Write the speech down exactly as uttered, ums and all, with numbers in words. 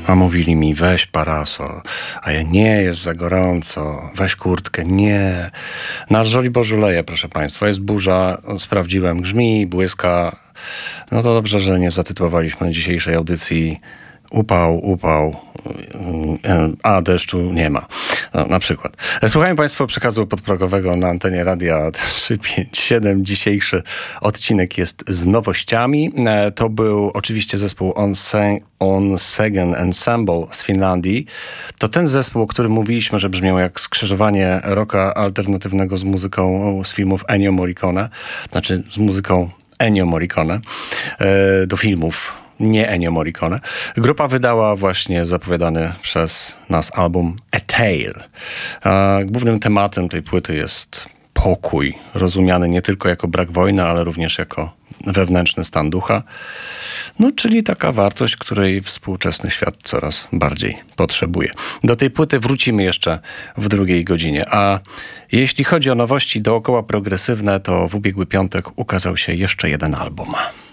A mówili mi, weź parasol, a ja nie, jest za gorąco, weź kurtkę, nie. Na Żoliborzu żuleje, proszę państwa, jest burza, sprawdziłem, grzmi, błyska. No to dobrze, że nie zatytułowaliśmy dzisiejszej audycji upał, upał, a deszczu nie ma. No, na przykład. Słuchają państwo przekazu podprogowego na antenie Radia trzysta pięćdziesiąt siedem. Dzisiejszy odcinek jest z nowościami. To był oczywiście zespół On, Sen- On Segen Ensemble z Finlandii. To ten zespół, o którym mówiliśmy, że brzmiał jak skrzyżowanie rocka alternatywnego z muzyką z filmów Ennio Morricone. Znaczy z muzyką Ennio Morricone do filmów. Nie Ennio Morricone. Grupa wydała właśnie zapowiadany przez nas album A Tale. A głównym tematem tej płyty jest pokój, rozumiany nie tylko jako brak wojny, ale również jako wewnętrzny stan ducha. No, czyli taka wartość, której współczesny świat coraz bardziej potrzebuje. Do tej płyty wrócimy jeszcze w drugiej godzinie. A jeśli chodzi o nowości dookoła progresywne, to w ubiegły piątek ukazał się jeszcze jeden album.